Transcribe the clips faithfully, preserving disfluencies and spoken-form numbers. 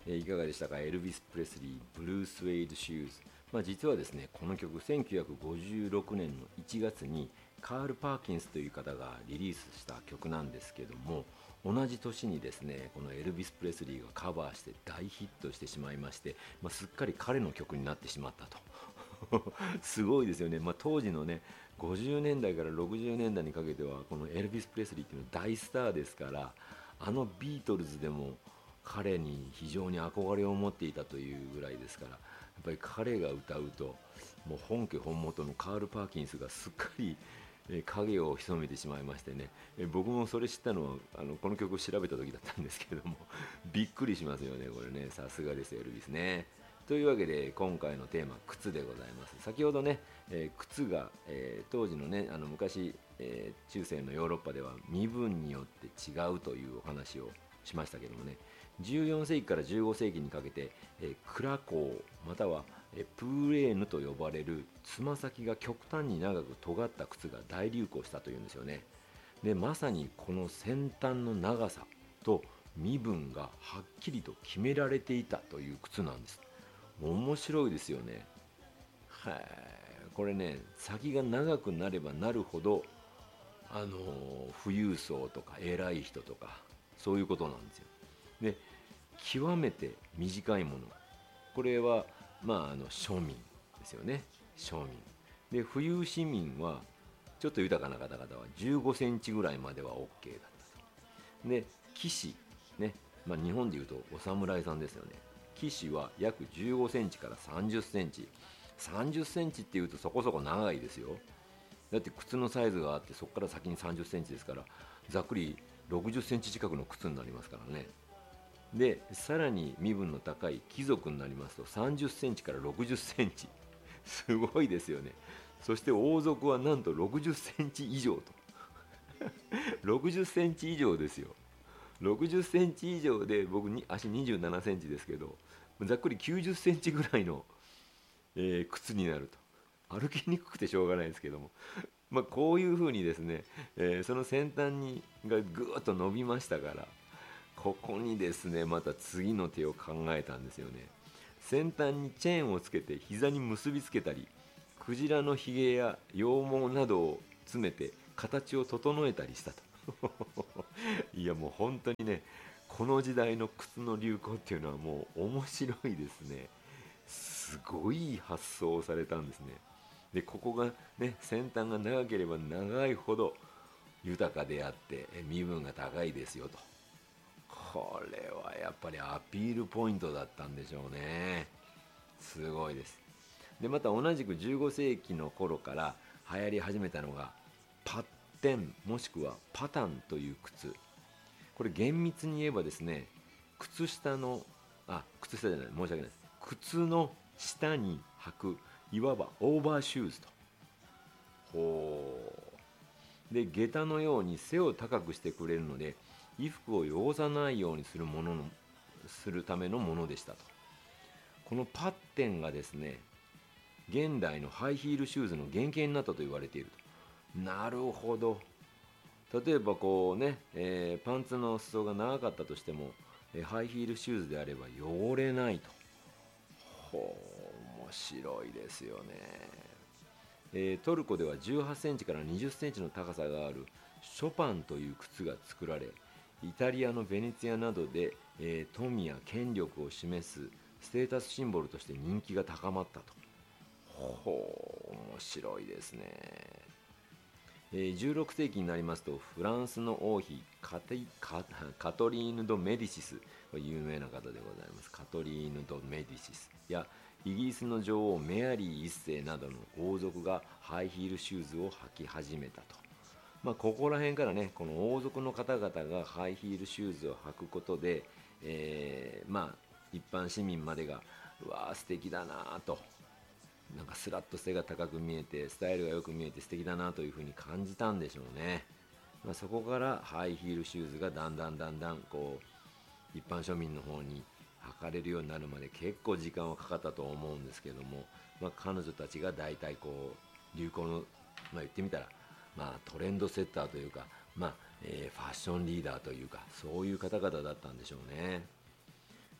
えーいかがでしたか。エルビス・プレスリー、ブルース・ウェイド・シューズ。まあ、実はですね、この曲、せんきゅうひゃくごじゅうろくねんのいちがつにカール・パーキンスという方がリリースした曲なんですけども、同じ年にですね、このエルビス・プレスリーがカバーして大ヒットしてしまいまして、まあ、すっかり彼の曲になってしまったと。すごいですよね。まあ、当時のね、ごじゅうねんだいからろくじゅうねんだいにかけてはこのエルビス・プレスリーっていうのは大スターですから、あのビートルズでも彼に非常に憧れを持っていたというぐらいですから、やっぱり彼が歌うともう本家本元のカール・パーキンスがすっかりえー影を潜めてしまいましてね、えー僕もそれ知ったのはあのこの曲を調べた時だったんですけれども、びっくりしますよね、これね。さすがですエルビスね。というわけで今回のテーマ、靴でございます。先ほどね、えー靴が、えー当時のね、あの昔、えー中世のヨーロッパでは身分によって違うというお話をしましたけどもね、じゅうよんせいきからじゅうごせいきにかけて、えークラコーまたはえープーレーヌと呼ばれるつま先が極端に長く尖った靴が大流行したというんですよね。でまさにこの先端の長さと身分がはっきりと決められていたという靴なんです。面白いですよね。はい。これね、先が長くなればなるほど、あのー富裕層とか偉い人とかそういうことなんですよ。で極めて短いもの、これはまああの庶民ですよね。庶民で、富裕市民はちょっと豊かな方々はじゅうごセンチぐらいまでは OK だったと。で騎士ね、まあ、日本でいうとお侍さんですよね。騎士は約じゅうごセンチからさんじゅっセンチ。さんじゅっセンチっていうとそこそこ長いですよ。だって靴のサイズがあって、そこから先にさんじゅっセンチですから、ざっくりろくじゅっセンチ近くの靴になりますからね。でさらに身分の高い貴族になりますとさんじゅっセンチからろくじゅっセンチ。すごいですよね。そして王族はなんとろくじゅっセンチ以上と。ろくじゅっセンチ以上ですよ。ろくじゅっセンチ以上で、僕に足にじゅうななセンチですけど、ざっくりきゅうじゅっセンチぐらいの、えー靴になると。歩きにくくてしょうがないですけども、まあ、こういうふうにですね、えーその先端にがぐーっと伸びましたから、ここにですねまた次の手を考えたんですよね。先端にチェーンをつけて膝に結びつけたり、クジラのひげや羊毛などを詰めて形を整えたりしたと。いやもう本当にね、この時代の靴の流行っていうのはもう面白いですね。すごい発想をされたんですね。でここがね、先端が長ければ長いほど豊かであって身分が高いですよと。これはやっぱりアピールポイントだったんでしょうね。すごいです。でまた同じくじゅうごせいきの頃から流行り始めたのがパッテンもしくはパタンという靴。これ厳密に言えばですね、靴下のあ靴下じゃない、申し訳ないです。靴の下に履くいわばオーバーシューズと。ほう。で下駄のように背を高くしてくれるので、衣服を汚さないようにするもののするためのものでしたと。このパッテンがですね、現代のハイヒールシューズの原型になったと言われていると。なるほど。例えばこうね、えーパンツの裾が長かったとしても、えーハイヒールシューズであれば汚れないと。ほう、面白いですよね。えートルコではじゅうはちセンチからにじゅっセンチの高さがあるショパンという靴が作られ、イタリアのベネツィアなどで、えー富や権力を示すステータスシンボルとして人気が高まったと。ほう、面白いですね。えーじゅうろくせいきになりますと、フランスの王妃カティカカトリーヌ・ド・メディシス、有名な方でございます。カトリーヌ・ド・メディシスやイギリスの女王メアリー一世などの王族がハイヒールシューズを履き始めたと。まあ、ここら辺からね、この王族の方々がハイヒールシューズを履くことで、えーまあ一般市民までがうわー素敵だなと、なんかスラッと背が高く見えてスタイルがよく見えて素敵だなというふうに感じたんでしょうね。まあ、そこからハイヒールシューズがだんだんだんだんこう一般庶民の方に履かれるようになるまで結構時間はかかったと思うんですけども、まあ、彼女たちが大体こう流行の、まあ、言ってみたら、まあ、トレンドセッターというか、まあえーファッションリーダーというか、そういう方々だったんでしょうね。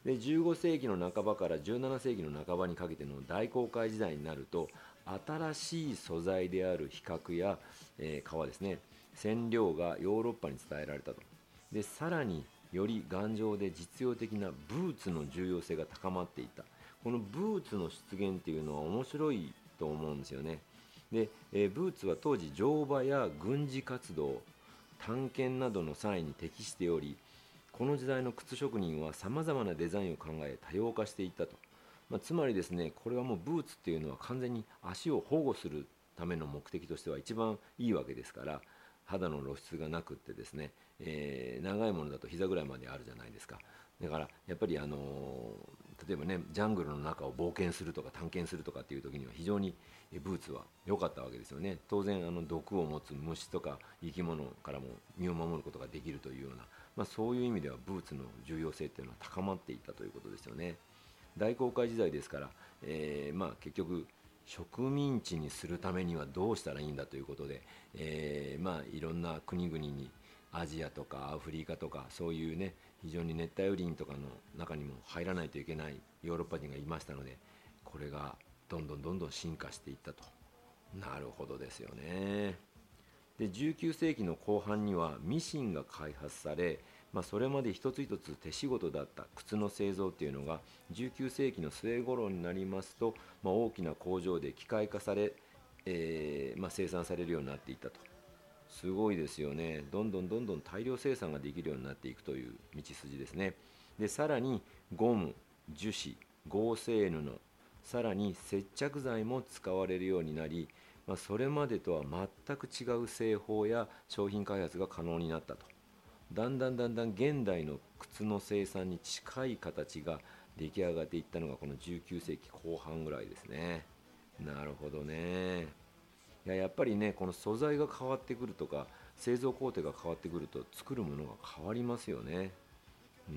でじゅうごせいきの半ばからじゅうななせいきの半ばにかけての大航海時代になると、新しい素材である皮革や、えー、革ですね、染料がヨーロッパに伝えられたと。でさらにより頑丈で実用的なブーツの重要性が高まっていった。このブーツの出現っていうのは面白いと思うんですよね。で、えー、ブーツは当時乗馬や軍事活動、探検などの際に適しており、この時代の靴職人はさまざまなデザインを考え多様化していったと。まあ、つまりですね、これはもうブーツっていうのは完全に足を保護するための目的としては一番いいわけですから、肌の露出がなくってですね、えー、長いものだと膝ぐらいまであるじゃないですか。だからやっぱりあのー、例えばね、ジャングルの中を冒険するとか探検するとかっていう時には非常にブーツは良かったわけですよね。当然あの毒を持つ虫とか生き物からも身を守ることができるというような、まあ、そういう意味ではブーツの重要性っていうのは高まっていったということですよね。大航海時代ですから、えーまあ、結局植民地にするためにはどうしたらいいんだということで、えーまあ、いろんな国々にアジアとかアフリカとかそういうね、非常に熱帯雨林とかの中にも入らないといけないヨーロッパ人がいましたので、これがどんどんどんどん進化していったと。なるほどですよね。でじゅうきゅうせいきの後半にはミシンが開発され、まあ、それまで一つ一つ手仕事だった靴の製造っていうのがじゅうきゅうせいきの末頃になりますと、まあ、大きな工場で機械化され、えーまあ、生産されるようになっていったと。すごいですよね。どんどんどんどん大量生産ができるようになっていくという道筋ですね。でさらにゴム、樹脂、合成布、さらに接着剤も使われるようになり、まあ、それまでとは全く違う製法や商品開発が可能になったと。だんだんだんだん現代の靴の生産に近い形が出来上がっていったのがこのじゅうきゅうせいきこう半ぐらいですね。なるほどね。いや、やっぱりね、この素材が変わってくるとか製造工程が変わってくると作るものが変わりますよね。うん、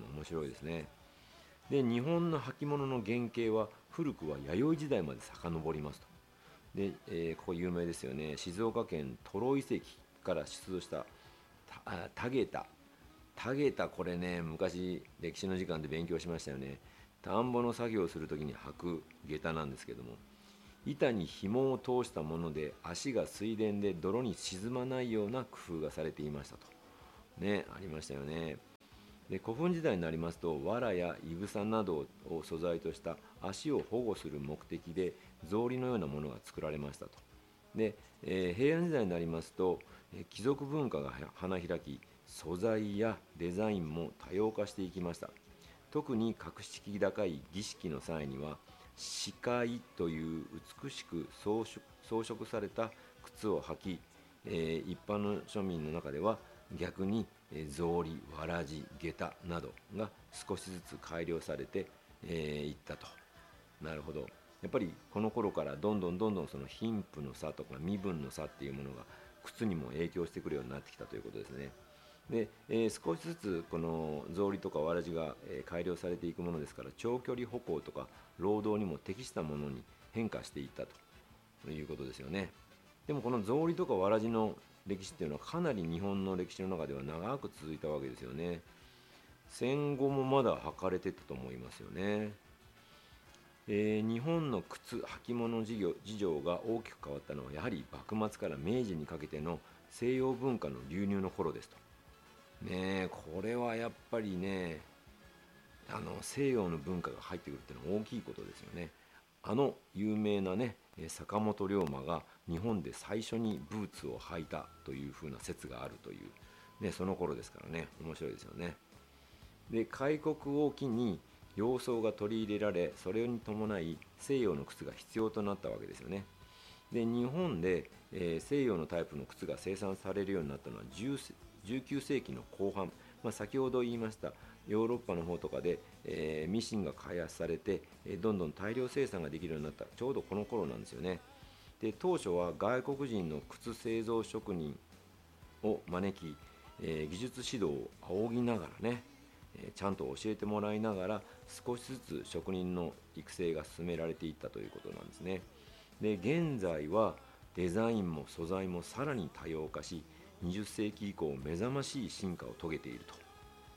面白いですね。で日本の履物の原型は古くは弥生時代まで遡りますと。で、えーここ有名ですよね。静岡県トロ遺跡から出土したたタゲタタゲタ、これね、昔歴史の時間で勉強しましたよね。田んぼの作業をするときに履く下駄なんですけども、板に紐を通したもので足が水田で泥に沈まないような工夫がされていましたとね、ありましたよね。で古墳時代になりますと、藁やいぐさなどを素材とした足を保護する目的で草履のようなものが作られましたと。で、えー平安時代になりますと、えー貴族文化が花開き、素材やデザインも多様化していきました。特に格式高い儀式の際には、紫海という美しく装飾装飾された靴を履き、えー一般の庶民の中では逆にえー草履、わらじ、下駄などが少しずつ改良されてい、えーいったと。なるほど。やっぱりこの頃からどんどんどんどんその貧富の差とか身分の差っていうものが靴にも影響してくるようになってきたということですね。で、えー少しずつこの草履とかわらじが、えー改良されていくものですから、長距離歩行とか労働にも適したものに変化していったということですよね。でもこの草履とかわらじの歴史っていうのはかなり日本の歴史の中では長く続いたわけですよね。戦後もまだ履かれてたと思いますよね。えー日本の靴履物事業事情が大きく変わったのはやはり幕末から明治にかけての西洋文化の流入の頃ですと。ねえ、これはやっぱりね、あの西洋の文化が入ってくるっていうのは大きいことですよね。あの有名なね、え坂本龍馬が日本で最初にブーツを履いたというふうな説があるという、ね、その頃ですからね、面白いですよね。で開国を機に洋装が取り入れられ、それに伴い西洋の靴が必要となったわけですよね。で日本で、えー西洋のタイプの靴が生産されるようになったのはじゅうきゅうせいきの後半、まあ、先ほど言いましたヨーロッパの方とかで、えーミシンが開発されて、えーどんどん大量生産ができるようになったちょうどこの頃なんですよね。で当初は外国人の靴製造職人を招き、えー技術指導を仰ぎながらね、えーちゃんと教えてもらいながら少しずつ職人の育成が進められていったということなんですね。で現在はデザインも素材もさらに多様化し、にじゅっせいき以降目覚ましい進化を遂げていると。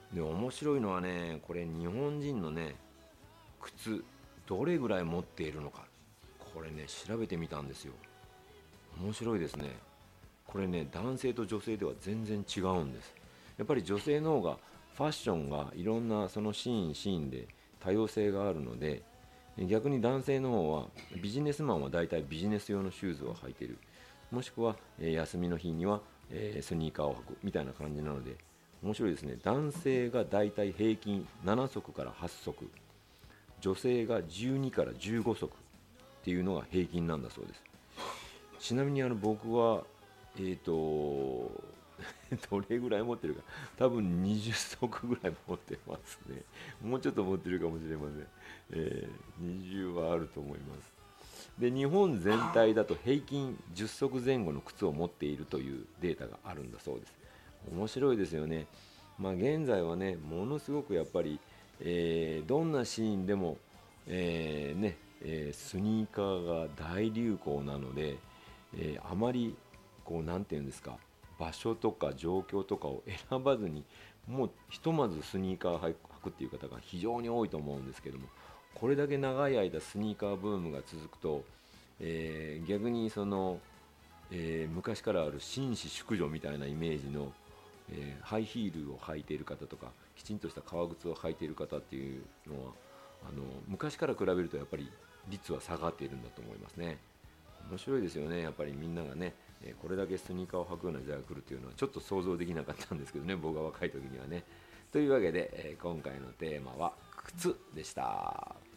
で面白いのはね、これ日本人のね靴どれぐらい持っているのか、これね調べてみたんですよ。面白いですね。これね男性と女性では全然違うんです。やっぱり女性の方がファッションがいろんなそのシーンシーンで多様性があるので、逆に男性の方はビジネスマンはだいたいビジネス用のシューズを履いている、もしくは、えー休みの日には、えースニーカーを履くみたいな感じなので、面白いですね。男性がだいたい平均なな足からはち足、女性がじゅうにからじゅうご足っていうのが平均なんだそうです。ちなみにあの僕はえーとどれぐらい持ってるか、多分にじゅっ足ぐらい持ってますね。もうちょっと持ってるかもしれません。えー、にじゅうはあると思います。で日本全体だと平均じゅっ足前後の靴を持っているというデータがあるんだそうです。面白いですよね。まあ、現在はねものすごくやっぱり、えーどんなシーンでも、えーねえースニーカーが大流行なので、えーあまりこうなんていうんですか、場所とか状況とかを選ばずに、もうひとまずスニーカー履くっていう方が非常に多いと思うんですけども、これだけ長い間スニーカーブームが続くと、えー逆にその、えー昔からある紳士淑女みたいなイメージの、えーハイヒールを履いている方とかきちんとした革靴を履いている方っていうのは、あの昔から比べるとやっぱり率は下がっているんだと思いますね。面白いですよね。やっぱりみんながね、えーこれだけスニーカーを履くような時代が来るというのはちょっと想像できなかったんですけどね、僕が若い時にはね。というわけで、えー今回のテーマは靴でした。